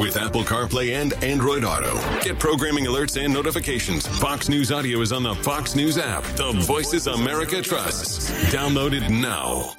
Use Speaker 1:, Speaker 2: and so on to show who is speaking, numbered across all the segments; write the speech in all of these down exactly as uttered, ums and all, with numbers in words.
Speaker 1: with Apple CarPlay and Android Auto. Get programming alerts and notifications. Fox News Audio is on the Fox News app. The Voices America trusts. Download it now.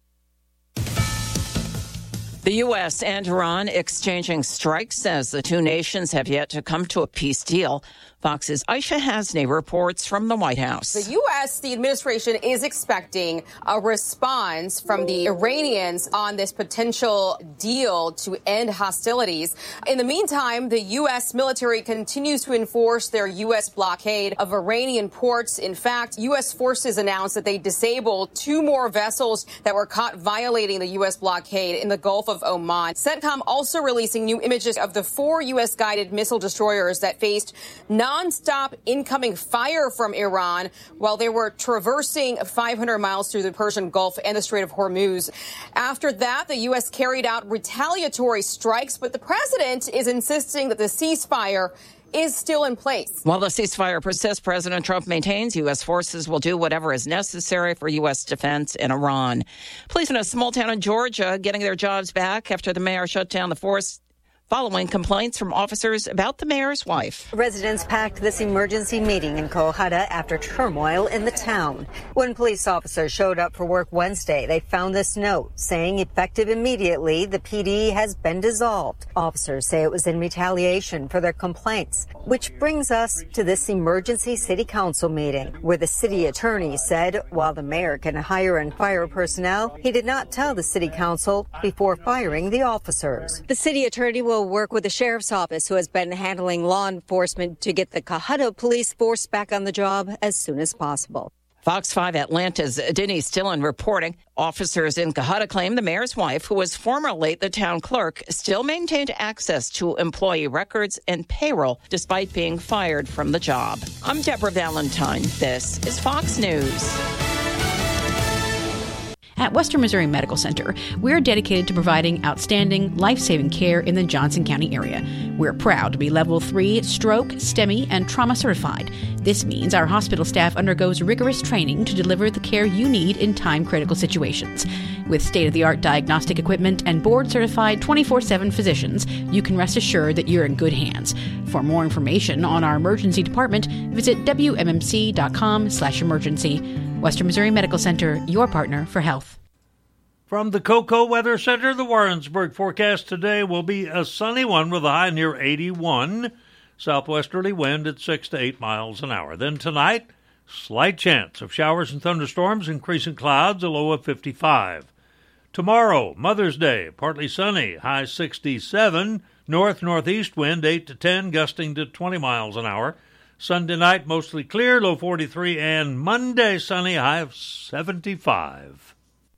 Speaker 2: The U S and Iran exchanging strikes as the two nations have yet to come to a peace deal. Fox's Aisha Hasney reports from the White House.
Speaker 3: The U S, the administration, is expecting a response from the Iranians on this potential deal to end hostilities. In the meantime, the U S military continues to enforce their U S blockade of Iranian ports. In fact, U S forces announced that they disabled two more vessels that were caught violating the U S blockade in the Gulf of Oman. CENTCOM also releasing new images of the four U S-guided missile destroyers that faced non-stop incoming fire from Iran while they were traversing five hundred miles through the Persian Gulf and the Strait of Hormuz. After that, the U S carried out retaliatory strikes, but the president is insisting that the ceasefire is still in place.
Speaker 2: While the ceasefire persists, President Trump maintains U S forces will do whatever is necessary for U S defense in Iran. Police in a small town in Georgia getting their jobs back after the mayor shut down the force following complaints from officers about the mayor's wife.
Speaker 4: Residents packed this emergency meeting in Coahada after turmoil in the town. When police officers showed up for work Wednesday, they found this note saying effective immediately, the P D has been dissolved. Officers say it was in retaliation for their complaints, which brings us to this emergency city council meeting where the city attorney said while the mayor can hire and fire personnel, he did not tell the city council before firing the officers. The city attorney will work with the sheriff's office, who has been handling law enforcement, to get the Coahada police force back on the job as soon as possible.
Speaker 2: Fox five Atlanta's Denise Dillon reporting. Officers in Coahada claim the mayor's wife, who was formerly the town clerk, still maintained access to employee records and payroll despite being fired from the job. I'm Deborah Valentine. This is Fox News.
Speaker 5: At Western Missouri Medical Center, we're dedicated to providing outstanding, life-saving care in the Johnson County area. We're proud to be Level three stroke, STEMI, and trauma certified. This means our hospital staff undergoes rigorous training to deliver the care you need in time-critical situations. With state-of-the-art diagnostic equipment and board-certified twenty-four seven physicians, you can rest assured that you're in good hands. For more information on our emergency department, visit W M M C dot com slash emergency. Western Missouri Medical Center, your partner for health.
Speaker 6: From the Cocoa Weather Center, the Warrensburg forecast today will be a sunny one with a high near eighty-one. Southwesterly wind at six to eight miles an hour. Then tonight, slight chance of showers and thunderstorms, increasing clouds, a low of fifty-five. Tomorrow, Mother's Day, partly sunny, high sixty-seven. North-northeast wind eight to ten, gusting to twenty miles an hour. Sunday night, mostly clear, low forty-three, and Monday, sunny, high of seventy-five.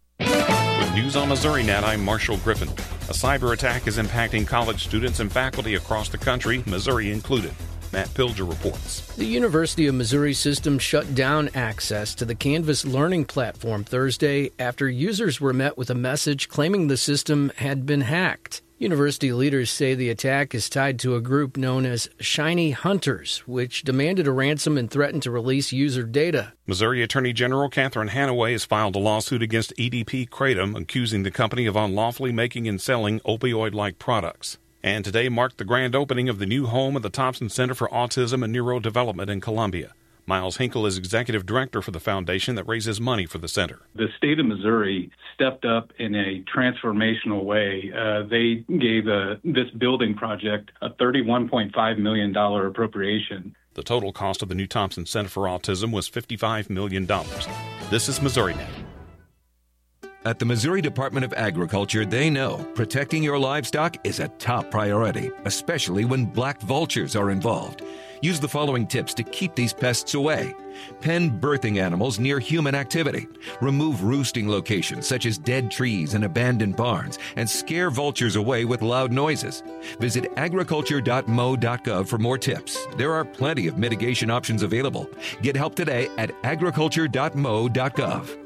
Speaker 7: With News on MissouriNet, I'm Marshall Griffin. A cyber attack is impacting college students and faculty across the country, Missouri included. Matt Pilger reports.
Speaker 8: The University of Missouri system shut down access to the Canvas learning platform Thursday after users were met with a message claiming the system had been hacked. University leaders say the attack is tied to a group known as Shiny Hunters, which demanded a ransom and threatened to release user data.
Speaker 7: Missouri Attorney General Catherine Hanaway has filed a lawsuit against E D P Kratom, accusing the company of unlawfully making and selling opioid-like products. And today marked the grand opening of the new home of the Thompson Center for Autism and Neurodevelopment in Columbia. Miles Hinkle is executive director for the foundation that raises money for the center.
Speaker 9: The state of Missouri stepped up in a transformational way. Uh, they gave uh, this building project a thirty-one point five million dollars appropriation.
Speaker 7: The total cost of the new Thompson Center for Autism was fifty-five million dollars. This is MissouriNet.
Speaker 10: At the Missouri Department of Agriculture, they know protecting your livestock is a top priority, especially when black vultures are involved. Use the following tips to keep these pests away. Pen birthing animals near human activity. Remove roosting locations such as dead trees and abandoned barns, and scare vultures away with loud noises. Visit agriculture dot m o dot gov for more tips. There are plenty of mitigation options available. Get help today at agriculture dot m o dot gov.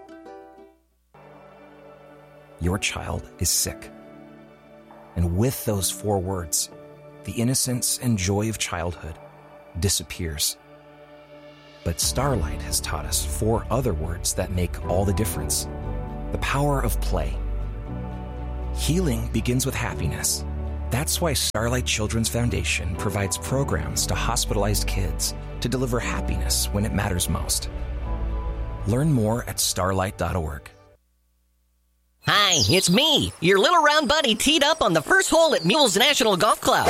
Speaker 11: Your child is sick. And with those four words, the innocence and joy of childhood disappears. But Starlight has taught us four other words that make all the difference. The power of play. Healing begins with happiness. That's why Starlight Children's Foundation provides programs to hospitalized kids to deliver happiness when it matters most. Learn more at starlight dot org.
Speaker 12: Hi, it's me, your little round buddy teed up on the first hole at Mules National Golf Club.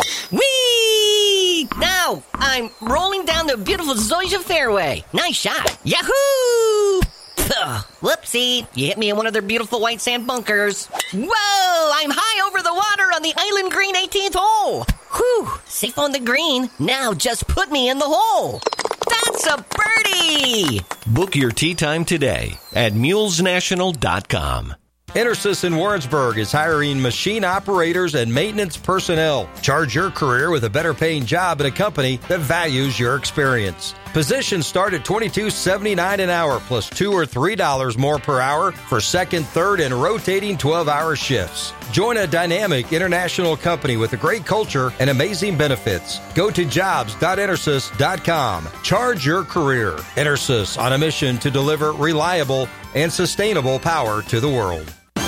Speaker 12: Whee! Now, I'm rolling down the beautiful Zoysia fairway. Nice shot. Yahoo! Ugh, whoopsie, you hit me in one of their beautiful white sand bunkers. Whoa, I'm high over the water on the Island Green eighteenth hole. Whew, safe on the green. Now just put me in the hole. That's a birdie!
Speaker 13: Book your tee time today at mules national dot com.
Speaker 14: Intersys in Warrensburg is hiring machine operators and maintenance personnel. Charge your career with a better paying job at a company that values your experience. Positions start at twenty-two seventy-nine an hour plus two or three dollars more per hour for second, third, and rotating twelve-hour shifts. Join a dynamic international company with a great culture and amazing benefits. Go to jobs dot intersys dot com. Charge your career. Intersys, on a mission to deliver reliable and sustainable power to the world.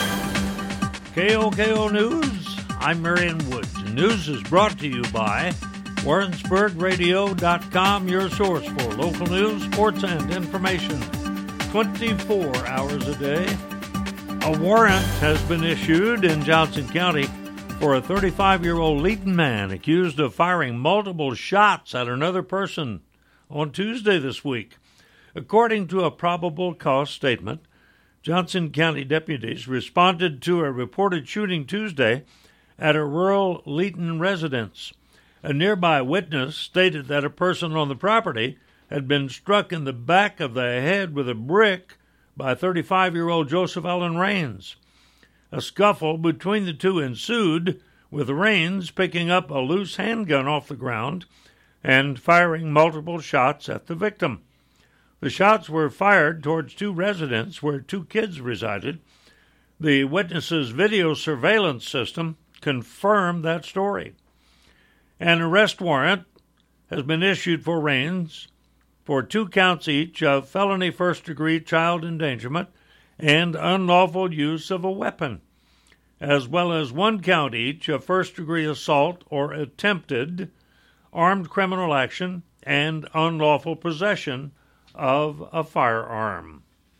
Speaker 6: K O K O News, I'm Marion Woods. News is brought to you by Warrensburg Radio dot com, your source for local news, sports, and information twenty-four hours a day. A warrant has been issued in Johnson County for a thirty-five-year-old Leeton man accused of firing multiple shots at another person on Tuesday this week. According to a probable cause statement, Johnson County deputies responded to a reported shooting Tuesday at a rural Leeton residence. A nearby witness stated that a person on the property had been struck in the back of the head with a brick by thirty-five-year-old Joseph Allen Rains. A scuffle between the two ensued, with Rains picking up a loose handgun off the ground and firing multiple shots at the victim. The shots were fired towards two residents where two kids resided. The witness's video surveillance system confirmed that story. An arrest warrant has been issued for Rains for two counts each of felony first-degree child endangerment and unlawful use of a weapon, as well as one count each of first-degree assault or attempted armed criminal action and unlawful possession of a firearm.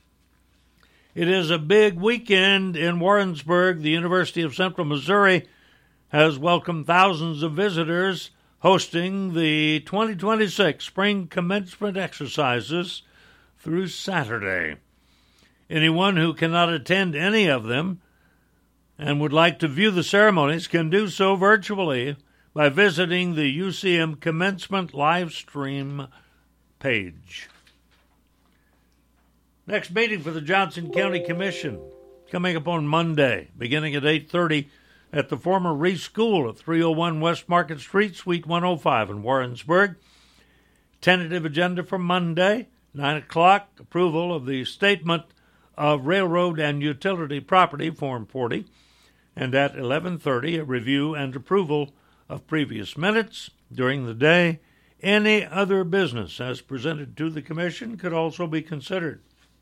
Speaker 6: It is a big weekend in Warrensburg. The University of Central Missouri has welcomed thousands of visitors, hosting the twenty twenty-six spring commencement exercises through Saturday. Anyone who cannot attend any of them and would like to view the ceremonies can do so virtually by visiting the U C M commencement live stream page. Next meeting for the Johnson County Commission coming up on Monday, beginning at eight thirty at the former Reese School at three oh one West Market Street, Suite one oh five in Warrensburg. Tentative agenda for Monday, nine o'clock, approval of the Statement of Railroad and Utility Property, Form forty, and at eleven thirty, a review and approval of previous minutes. During the day, any other business as presented to the Commission could also be considered.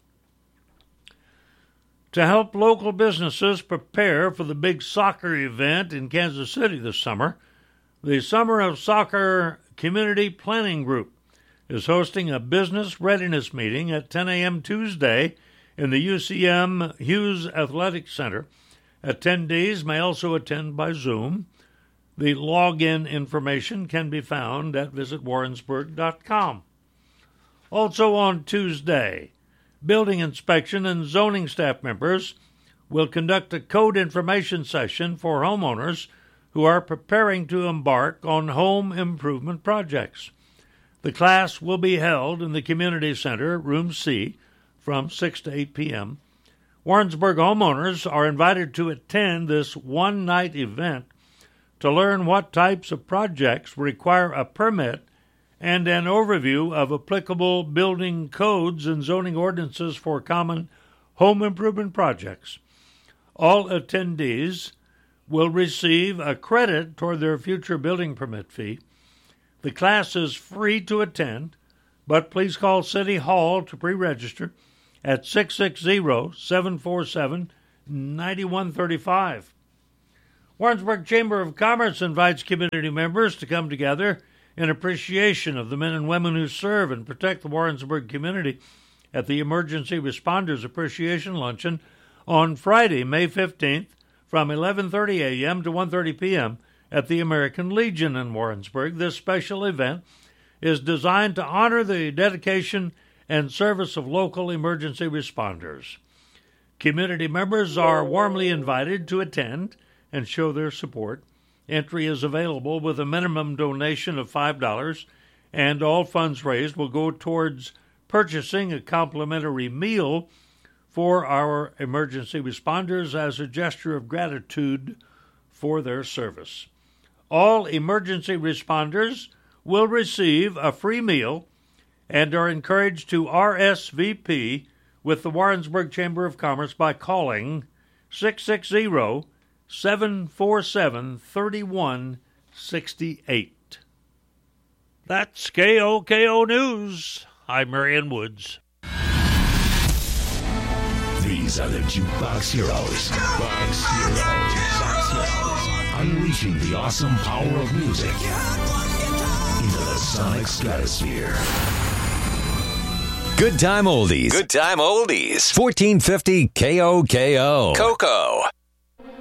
Speaker 6: To help local businesses prepare for the big soccer event in Kansas City this summer, the Summer of Soccer Community Planning Group is hosting a business readiness meeting at ten a.m. Tuesday in the U C M Hughes Athletic Center. Attendees may also attend by Zoom. The login information can be found at visit warrensburg dot com. Also on Tuesday, building inspection and zoning staff members will conduct a code information session for homeowners who are preparing to embark on home improvement projects. The class will be held in the Community Center, Room C, from six to eight p.m. Warrensburg homeowners are invited to attend this one-night event to learn what types of projects require a permit and an overview of applicable building codes and zoning ordinances for common home improvement projects. All attendees will receive a credit toward their future building permit fee. The class is free to attend, but please call City Hall to pre-register at six six zero, seven four seven, nine one three five. Warrensburg Chamber of Commerce invites community members to come together in appreciation of the men and women who serve and protect the Warrensburg community at the Emergency Responders Appreciation Luncheon on Friday, May fifteenth, from eleven thirty a.m. to one thirty p.m. at the American Legion in Warrensburg. This special event is designed to honor the dedication and service of local emergency responders. Community members are warmly invited to attend and show their support. Entry is available with a minimum donation of five dollars, and all funds raised will go towards purchasing a complimentary meal for our emergency responders as a gesture of gratitude for their service. All emergency responders will receive a free meal and are encouraged to R S V P with the Warrensburg Chamber of Commerce by calling six six zero, seven four seven, three one six eight. That's K O K O News. I'm Marion Woods.
Speaker 15: These are the Jukebox Heroes. Jukebox Heroes. Unleashing the awesome power of music into the sonic stratosphere.
Speaker 13: Good time oldies.
Speaker 16: Good time oldies.
Speaker 13: fourteen fifty K O K O.
Speaker 16: Coco.